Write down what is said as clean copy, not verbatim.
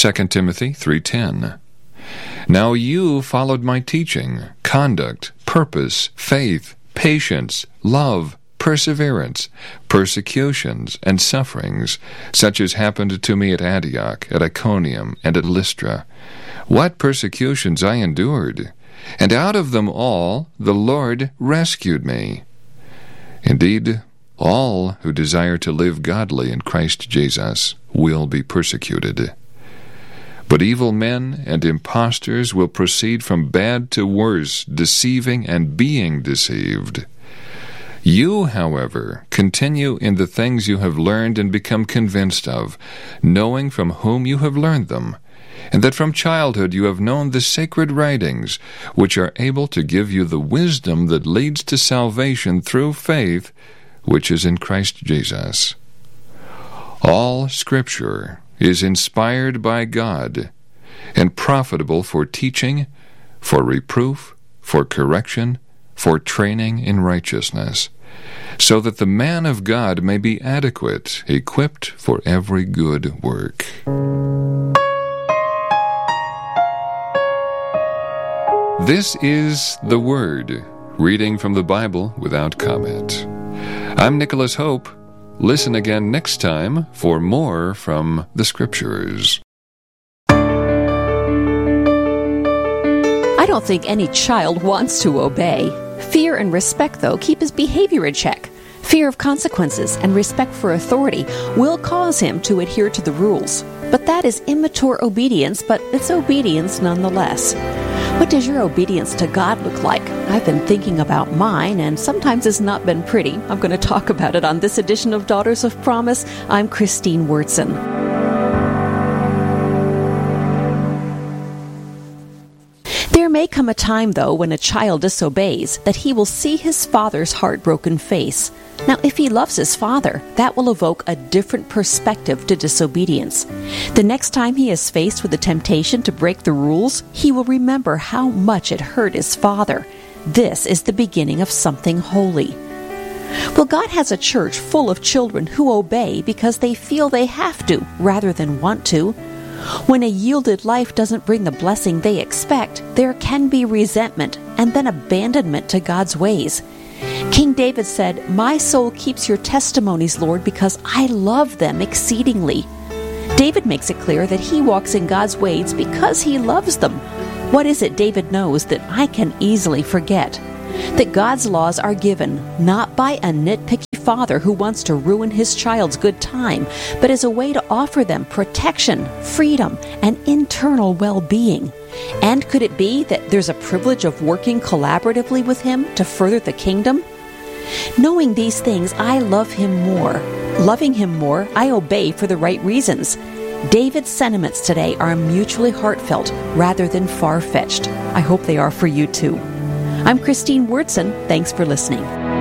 2 Timothy 3:10. Now you followed my teaching, conduct, purpose, faith, patience, love, perseverance, persecutions, and sufferings, such as happened to me at Antioch, at Iconium, and at Lystra. What persecutions I endured! And out of them all the Lord rescued me. Indeed, all who desire to live godly in Christ Jesus will be persecuted. But evil men and impostors will proceed from bad to worse, deceiving and being deceived. You, however, continue in the things you have learned and become convinced of, knowing from whom you have learned them, and that from childhood you have known the sacred writings, which are able to give you the wisdom that leads to salvation through faith, which is in Christ Jesus. All Scripture is inspired by God, and profitable for teaching, for reproof, for correction, for training in righteousness, so that the man of God may be adequate, equipped for every good work. This is The Word, reading from the Bible without comment. I'm Nicholas Hope. Listen again next time for more from the Scriptures. I don't think any child wants to obey. Fear and respect, though, keep his behavior in check. Fear of consequences and respect for authority will cause him to adhere to the rules. But that is immature obedience, but it's obedience nonetheless. What does your obedience to God look like? I've been thinking about mine, and sometimes it's not been pretty. I'm going to talk about it on this edition of Daughters of Promise. I'm Christine Wurtson. There may come a time, though, when a child disobeys, that he will see his father's heartbroken face. Now, if he loves his father, that will evoke a different perspective to disobedience. The next time he is faced with the temptation to break the rules, he will remember how much it hurt his father. This is the beginning of something holy. Well, God has a church full of children who obey because they feel they have to, rather than want to. When a yielded life doesn't bring the blessing they expect, there can be resentment and then abandonment to God's ways. King David said, "My soul keeps your testimonies, Lord, because I love them exceedingly." David makes it clear that he walks in God's ways because he loves them. What is it David knows that I can easily forget? That God's laws are given not by a nitpicky father who wants to ruin his child's good time, but as a way to offer them protection, freedom, and internal well-being. And could it be that there's a privilege of working collaboratively with him to further the kingdom? Knowing these things, I love him more. Loving him more, I obey for the right reasons. David's sentiments today are mutually heartfelt rather than far-fetched. I hope they are for you too. I'm Christine Wurtson. Thanks for listening.